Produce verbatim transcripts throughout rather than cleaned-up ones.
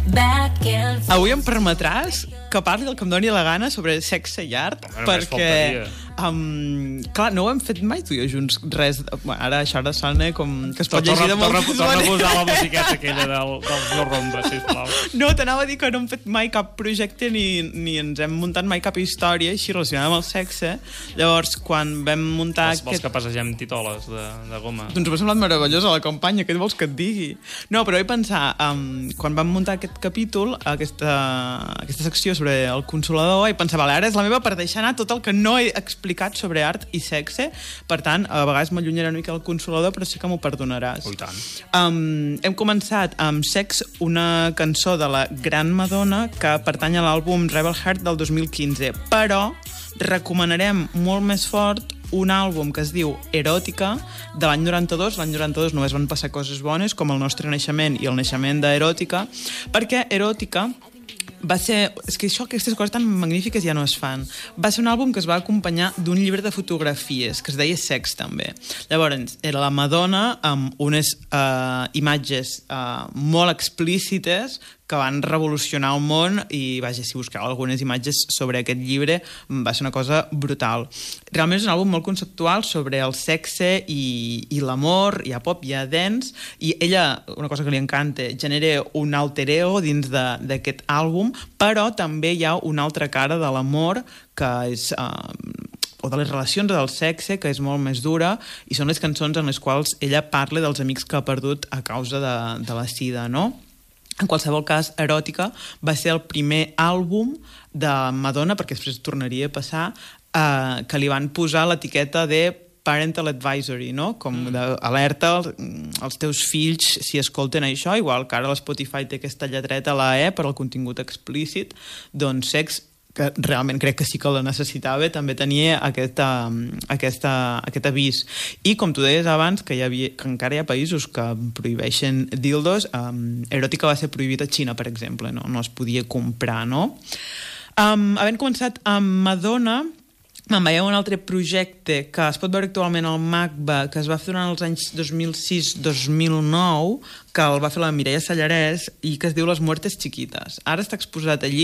Avui em permetràs que parli el que em doni la gana sobre sexe i art, Home, perquè um, clar, no ho hem fet mai tu i jo junts res, ara això ara sona com que es pot torna, llegir de torna, moltes torna a maneres. posar la musiqueta aquella del, del no romba, sisplau. No, t'anava a dir que no hem fet mai cap projecte ni, ni ens hem muntat mai cap història així relacionada amb el sexe. Llavors, quan vam muntar Vols, vols aquest... que passegem titoles de, de goma? Doncs m'ha semblat meravellosa la campanya, què vols que et digui? No, però he pensat, um, quan vam muntar aquest capítol, aquesta, aquesta secció sobre el Consolador, i pensava, ara és la meva per deixar anar tot el que no he explicat sobre art i sexe. Per tant, a vegades m'allunyaré una mica del Consolador, però sí que m'ho perdonaràs. Oh, i tant. Um, hem començat amb Sex, una cançó de la Gran Madonna que pertany a l'àlbum Rebel Heart del dos mil quinze, però recomanarem molt més fort un àlbum que es diu Eròtica, de l'any noranta-dos. L'any noranta-dos només van passar coses bones, com el nostre naixement i el naixement d'Eròtica, perquè Eròtica va ser... És que això, aquestes coses tan magnífiques ja no es fan. Va ser un àlbum que es va acompanyar d'un llibre de fotografies, que es deia Sex, també. Llavors, era la Madonna amb unes uh, imatges uh, molt explícites que van revolucionar el món i, vaja, si buscava algunes imatges sobre aquest llibre, va ser una cosa brutal. Realment és un àlbum molt conceptual sobre el sexe i, i l'amor, hi ha pop, hi ha dance, i ella, una cosa que li encanta, genera un alter ego dins d'aquest àlbum, però també hi ha una altra cara de l'amor que és... Uh, o de les relacions del sexe, que és molt més dura, i són les cançons en les quals ella parla dels amics que ha perdut a causa de, de la sida, no? En qualsevol cas, Eròtica va ser el primer àlbum de Madonna, perquè després tornaria a passar, eh, que li van posar l'etiqueta de Parental Advisory, no? Com d'alerta als, als teus fills si escolten això, igual que ara l'Spotify té aquesta lletreta, la E, per al contingut explícit, doncs Sex, que realment crec que sí que la necessitava, també tenia aquesta, aquesta, aquest avís. I com tu deies abans, que, hi havia, que encara hi ha països que prohibeixen dildos, um, Eròtica va ser prohibit a Xina, per exemple, no, no es podia comprar, no? Um, havent començat amb Madonna, me'n veia un altre projecte que es pot veure actualment al MACBA, que es va fer durant els anys dos mil sis dos mil nou, que el va fer la Mireia Sallarès i que es diu Les Muertes Chiquitas. Ara està exposat allí.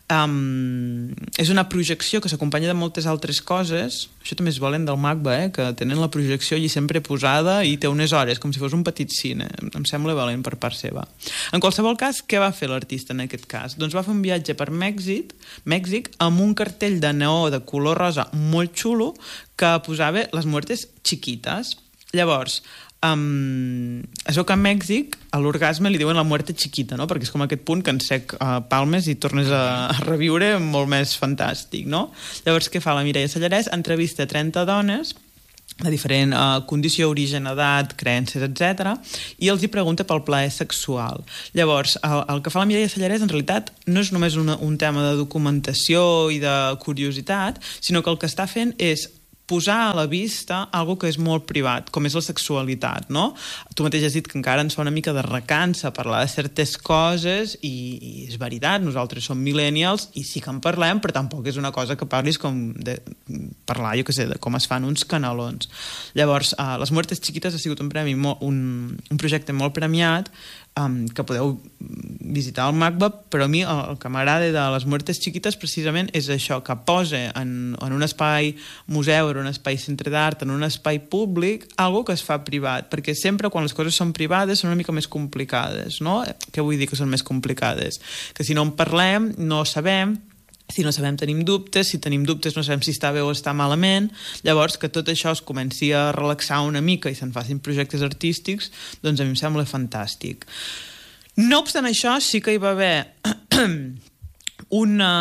Um, és una projecció que s'acompanya de moltes altres coses. Això també és valent del MACBA, eh? Que tenen la projecció allí sempre posada i té unes hores, com si fos un petit cine. Em sembla valent per part seva. En qualsevol cas, què va fer l'artista en aquest cas? Doncs va fer un viatge per Mèxic, Mèxic amb un cartell de neó de color rosa molt xulo que posava Les Muertes Chiquitas. Llavors, Um, es veu que a Mèxic a l'orgasme li diuen la muerte chiquita, no? Perquè és com aquest punt que ensec uh, palmes i tornes a, a reviure molt més fantàstic, no? Llavors, què fa la Mireia Sallarès? Entrevista trenta dones de diferent uh, condició, origen, edat, creences, etcètera, i els hi pregunta pel plaer sexual. Llavors, el, el que fa la Mireia Sallarès en realitat no és només una, un tema de documentació i de curiositat, sinó que el que està fent és posar a la vista algo que és molt privat, com és la sexualitat, no? Tu mateix has dit que encara ens fa una mica de recança parlar de certes coses i, i és veritat, nosaltres som millennials i sí que en parlem, però tampoc és una cosa que parlis com de parlar, jo què sé, de com es fan uns canelons. Llavors, uh, Les Muertes Chiquitas ha sigut un premi, molt, un, un projecte molt premiat, um, que podeu visitar el MACBA, però a mi el, el que m'agrada de Les Muertes Chiquitas precisament és això, que posa en, en un espai museu, en un espai centre d'art, en un espai públic, algo que es fa privat, perquè sempre quan les coses són privades són una mica més complicades, no? Què vull dir que són més complicades? Que si no en parlem, no sabem, si no sabem tenim dubtes, si tenim dubtes no sabem si està bé o està malament, llavors que tot això es comenci a relaxar una mica i se'n facin projectes artístics, doncs a mi em sembla fantàstic. No obstant això, sí que hi va haver una...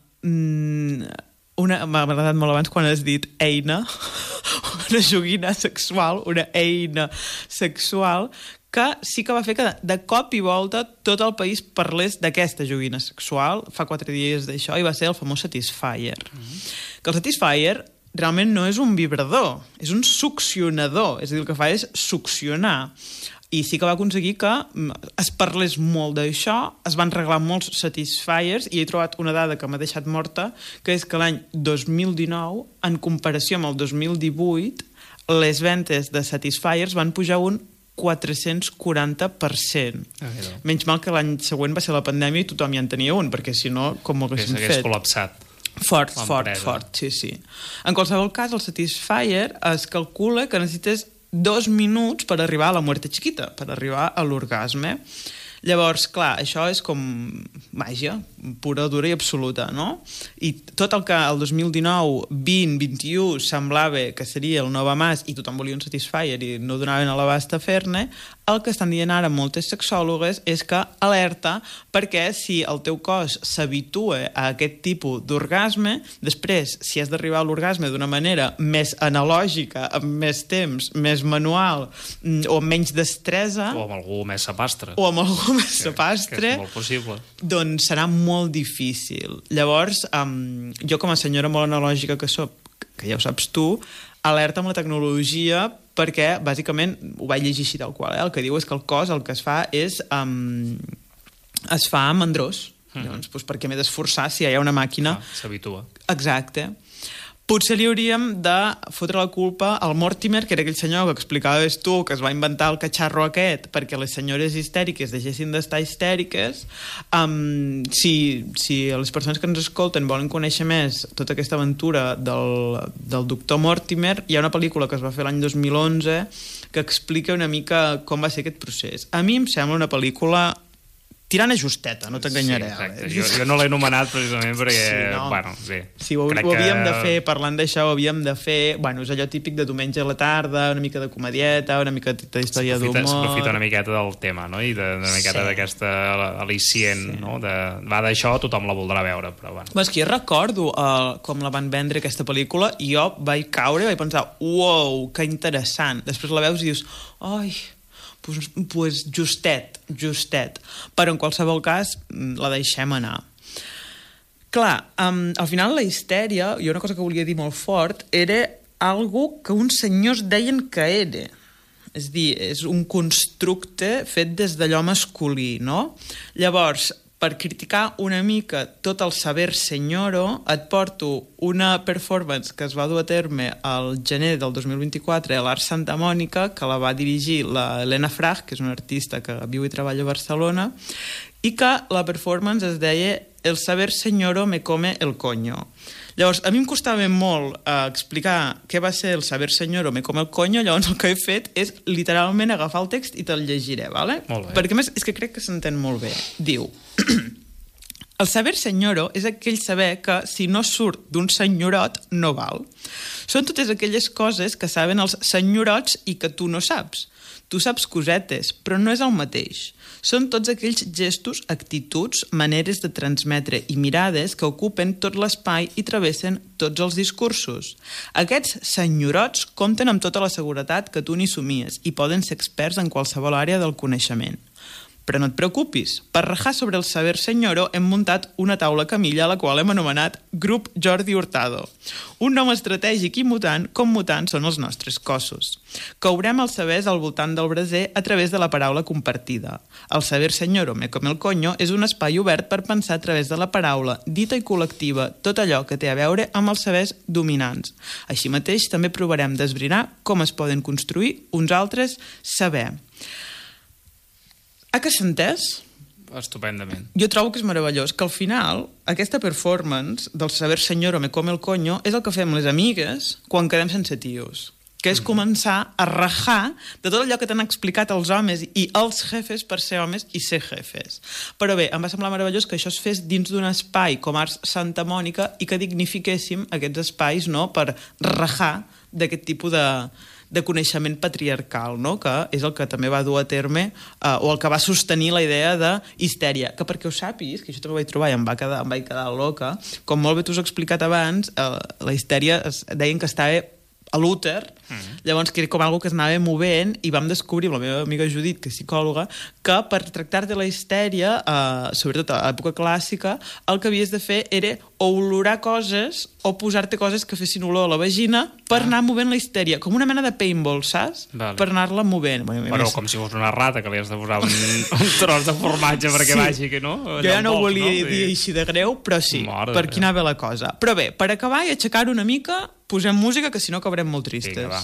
una m'ha agradat molt abans quan has dit eina, una joguina sexual, una eina sexual, que sí que va fer que de cop i volta tot el país parlés d'aquesta joguina sexual. Fa quatre dies d'això i va ser el famós Satisfyer. Mm-hmm. Que el Satisfyer realment no és un vibrador, és un succionador, és a dir, el que fa és succionar. I sí que va aconseguir que es parlés molt d'això, es van regalar molts Satisfyers i he trobat una dada que m'ha deixat morta, que és que l'any dos mil dinou, en comparació amb el dos mil divuit, les ventes de Satisfyers van pujar un quatre-cents quaranta per cent. Ah, Menys mal que l'any següent va ser la pandèmia i tothom ja en tenia un, perquè si no, com ho haguéssim fet? Que s'hagués col·lapsat. Fort, fort, fort, sí, sí. En qualsevol cas, el Satisfyer es calcula que necessites dos minuts per arribar a la muerte chiquita, per arribar a l'orgasme. Llavors, clar, això és com màgia, pura, dura i absoluta, no? I tot el que el dos mil dinou, vint, vint-i-u semblava que seria el nou abans i tothom volia un Satisfyer i no donaven a l'abast a fer-ne, el que estan dient ara moltes sexòlogues és que alerta perquè si el teu cos s'habitua a aquest tipus d'orgasme, després, si has d'arribar a l'orgasme d'una manera més analògica, amb més temps, més manual o amb menys destresa... O amb algú més sapastre. O amb algú més sapastre. Que és molt possible. Doncs serà molt difícil. Llavors, um, jo com a senyora molt analògica que soc, que ja ho saps tu, alerta amb la tecnologia perquè, bàsicament, ho vaig llegir així tal qual, eh? El que diu és que el cos el que es fa és... Um, es fa mandrós. Mm. Llavors, doncs, per què m'he d'esforçar si hi ha una màquina... Ah, s'habitua. Exacte. Potser li hauríem de fotre la culpa al Mortimer, que era aquell senyor que explicaves tu, que es va inventar el catxarro aquest perquè les senyores histèriques deixessin d'estar histèriques. Um, si, si les persones que ens escolten volen conèixer més tota aquesta aventura del, del doctor Mortimer, hi ha una pel·lícula que es va fer l'any dos mil onze que explica una mica com va ser aquest procés. A mi em sembla una pel·lícula tirant a justeta, no t'enganyaré. Sí, jo, jo no l'he anomenat precisament perquè, sí, no. bueno, sí. Sí, ho, ho havíem que... de fer, parlant d'això, ho havíem de fer, bueno, és allò típic de diumenge a la tarda, una mica de comedieta, una mica de història d'humor... S'aprofita una miqueta del tema, no? I de, una miqueta sí. d'aquesta al·licient, sí. no? De, va d'això, tothom la voldrà veure, però bueno. És que jo recordo uh, com la van vendre aquesta pel·lícula i jo vaig caure i vaig pensar, uau, que interessant. Després la veus i dius, ai... Pues, pues justet, justet. Però en qualsevol cas la deixem anar. Clar, um, al final la histèria, i una cosa que volia dir molt fort, era algo que uns senyors deien que era. És dir, és un constructe fet des d'allò masculí, no? Llavors, per criticar una mica tot el saber senyoro, et porto una performance que es va dur a terme al gener del dos mil vint-i-quatre a l'Art Santa Mònica, que la va dirigir la Helena Frag, que és una artista que viu i treballa a Barcelona, i que la performance es deia El saber senyoro me come el coño. Llavors, a mi em costava molt eh, explicar què va ser el saber senyoro me come el coño, llavors el que he fet és literalment agafar el text i te'l llegiré, vale? Molt bé. Perquè a més és que crec que s'entén molt bé. Diu... El saber senyoro és aquell saber que si no surt d'un senyorot no val. Són totes aquelles coses que saben els senyorots i que tu no saps. Tu saps cosetes, però no és el mateix. Són tots aquells gestos, actituds, maneres de transmetre i mirades que ocupen tot l'espai i travessen tots els discursos. Aquests senyorots compten amb tota la seguretat que tu n'hi somies i poden ser experts en qualsevol àrea del coneixement. Però no et preocupis, per rajar sobre el saber senyoro hem muntat una taula camilla a la qual hem anomenat Grup Jordi Hurtado. Un nom estratègic i mutant com mutants són els nostres cossos. Courem els sabers al voltant del braser a través de la paraula compartida. El saber senyoro me come el coño és un espai obert per pensar a través de la paraula dita i col·lectiva tot allò que té a veure amb els sabers dominants. Així mateix també provarem d'esbrinar com es poden construir uns altres saber. Ha que s'ha entès? Estupendament. Jo trobo que és meravellós, que al final aquesta performance del saber senyoro me come el coño és el que fem les amigues quan quedem sense tios, que és començar a rajar de tot allò que t'han explicat els homes i els jefes per ser homes i ser jefes. Però bé, em va semblar meravellós que això es fes dins d'un espai com Art Santa Mònica i que dignifiquéssim aquests espais, no?, per rajar d'aquest tipus de... de coneixement patriarcal, no? Que és el que també va dur a terme eh, o el que va sostenir la idea de histèria, que perquè ho sàpiguis, que això també ho vaig trobar i em, va quedar, em vaig quedar loca, com molt bé t'ho has explicat abans, eh, la histèria es, deien que estava a l'úter, mm. llavors que era com algo que es anava movent i vam descobrir amb la meva amiga Judit, que és psicòloga, que per tractar de la histèria, eh, sobretot a l'època clàssica, el que havies de fer era o olorar coses o posar-te coses que fessin olor a la vagina per ah. anar movent la histèria, com una mena de paintball, saps? Vale. Per anar-la movent. Bueno, Però més... com si fos una rata que li has de posar un, un tros de formatge perquè sí. vagi, que no? Allò jo ja no ho volia no? dir així de greu, però sí, Mare per aquí anava la cosa. Però bé, per acabar i aixecar una mica, posem música, que si no acabarem molt tristes. Vinga, va.